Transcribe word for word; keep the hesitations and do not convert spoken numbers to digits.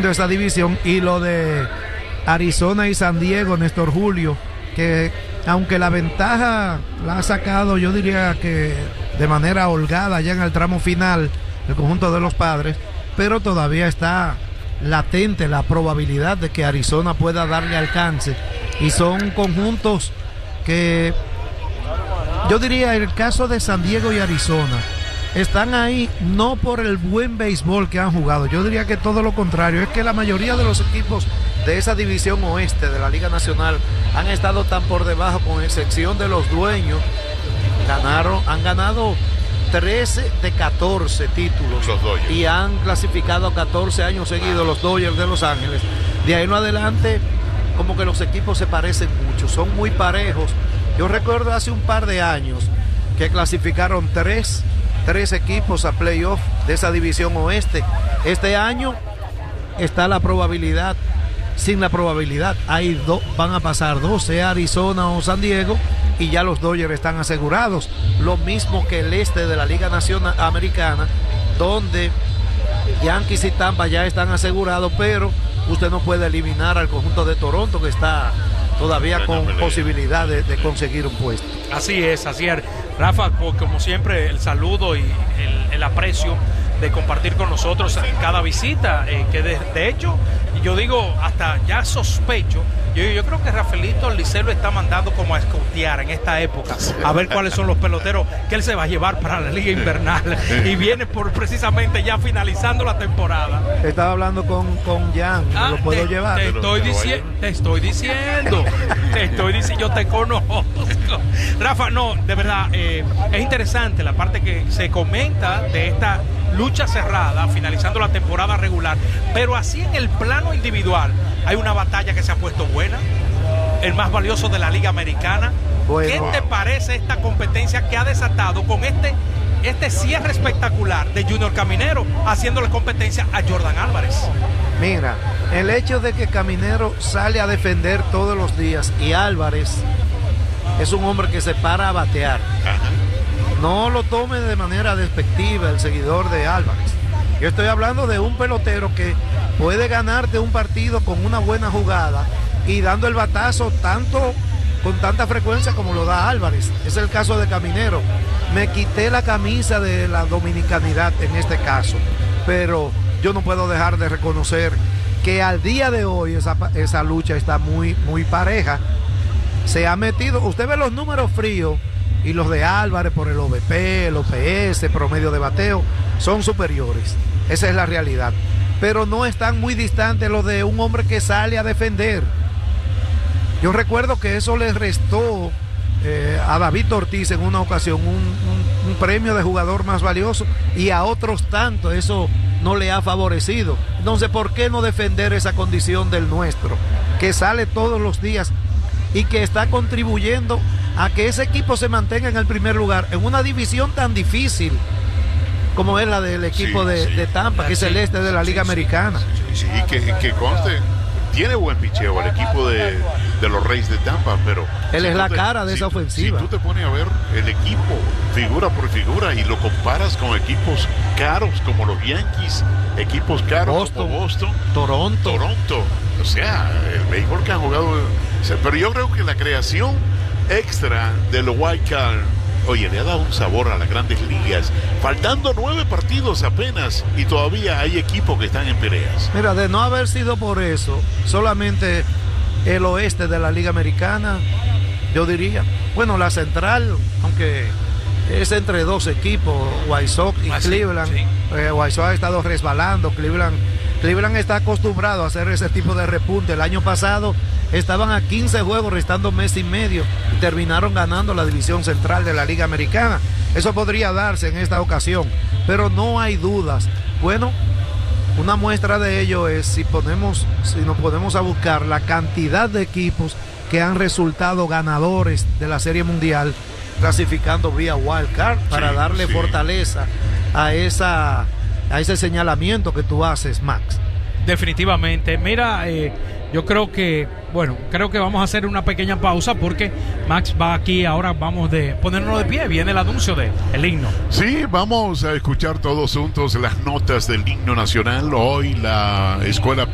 defendiendo esa división. Y lo de Arizona y San Diego, Néstor Julio, que aunque la ventaja la ha sacado, yo diría que de manera holgada ya en el tramo final, el conjunto de los Padres, pero todavía está latente la probabilidad de que Arizona pueda darle alcance. Y son conjuntos que, yo diría, el caso de San Diego y Arizona, están ahí no por el buen béisbol que han jugado, yo diría que todo lo contrario, es que la mayoría de los equipos de esa división oeste de la Liga Nacional han estado tan por debajo, con excepción de los dueños. Ganaron, han ganado trece de catorce títulos y han clasificado catorce años seguidos los Dodgers de Los Ángeles. De ahí en adelante, como que los equipos se parecen mucho, son muy parejos. Yo recuerdo hace un par de años que clasificaron tres tres equipos a playoff de esa división oeste. Este año está la probabilidad, sin la probabilidad, hay dos, van a pasar dos, sea Arizona o San Diego, y ya los Dodgers están asegurados. Lo mismo que el este de la Liga Nacional Americana, donde Yankees y Tampa ya están asegurados, pero usted no puede eliminar al conjunto de Toronto, que está todavía con posibilidad de, de conseguir un puesto. Así es, así es. Rafa, como siempre, el saludo y el, el aprecio de compartir con nosotros en cada visita, eh, que de, de hecho, yo digo, hasta ya sospecho, yo, yo creo que Rafaelito Licey lo está mandando como a escoutear en esta época, a ver cuáles son los peloteros que él se va a llevar para la Liga Invernal, y viene por precisamente ya finalizando la temporada. Estaba hablando con, con Jan, ah, ¿lo puedo te, llevar? Te estoy, dici- te estoy diciendo, te estoy diciendo, yo te conozco. Rafa, no, de verdad, eh, es interesante la parte que se comenta de esta lucha cerrada, finalizando la temporada regular, pero así en el plano individual, hay una batalla que se ha puesto buena, el más valioso de la Liga Americana. Bueno, ¿qué te parece esta competencia que ha desatado con este, este cierre espectacular de Junior Caminero, haciéndole competencia a Jordan Álvarez? Mira, el hecho de que Caminero sale a defender todos los días y Álvarez es un hombre que se para a batear. No lo tome de manera despectiva el seguidor de Álvarez. Yo estoy hablando de un pelotero que puede ganarte un partido con una buena jugada y dando el batazo tanto, con tanta frecuencia como lo da Álvarez. Es el caso de Caminero. Me quité la camisa de la dominicanidad en este caso, pero yo no puedo dejar de reconocer que al día de hoy esa, esa lucha está muy, muy pareja. Se ha metido, usted ve los números fríos y los de Álvarez por el O V P, el O P S, promedio de bateo, son superiores. Esa es la realidad. Pero no están muy distantes los de un hombre que sale a defender. Yo recuerdo que eso le restó eh, a David Ortiz en una ocasión un, un, un premio de jugador más valioso, y a otros tanto eso no le ha favorecido. Entonces, ¿por qué no defender esa condición del nuestro, que sale todos los días y que está contribuyendo a que ese equipo se mantenga en el primer lugar en una división tan difícil como es la del equipo sí, de, sí. de Tampa, que es el este de la Liga sí, Americana? Sí, sí, que, que conste, tiene buen picheo el equipo de, de los Reyes de Tampa, pero él si es la te, cara de si, esa ofensiva. Si tú te pones a ver el equipo figura por figura y lo comparas con equipos caros como los Yankees, equipos caros Boston, como Boston, Toronto, Toronto, o sea, el béisbol que han jugado, o sea, pero yo creo que la creación extra de los Wild Card, oye, le ha dado un sabor a las grandes ligas, faltando nueve partidos apenas y todavía hay equipos que están en peleas. Mira, de no haber sido por eso, solamente el oeste de la Liga Americana, yo diría, bueno, la central, aunque es entre dos equipos, White Sox y ah, Cleveland, sí, sí. Eh, White Sox ha estado resbalando, Cleveland, Cleveland está acostumbrado a hacer ese tipo de repunte. El año pasado estaban a quince juegos, restando mes y medio, y terminaron ganando la división central de la Liga Americana. Eso podría darse en esta ocasión, pero no hay dudas. Bueno, una muestra de ello es si ponemos, si nos ponemos a buscar la cantidad de equipos que han resultado ganadores de la Serie Mundial, clasificando vía Wild Card, para sí, darle sí. fortaleza a esa, a ese señalamiento que tú haces, Max. Definitivamente. Mira, eh, yo creo que, bueno, creo que vamos a hacer una pequeña pausa porque Max va aquí, ahora vamos de ponernos de pie, viene el anuncio de el himno. Sí, vamos a escuchar todos juntos las notas del himno nacional. Hoy la escuela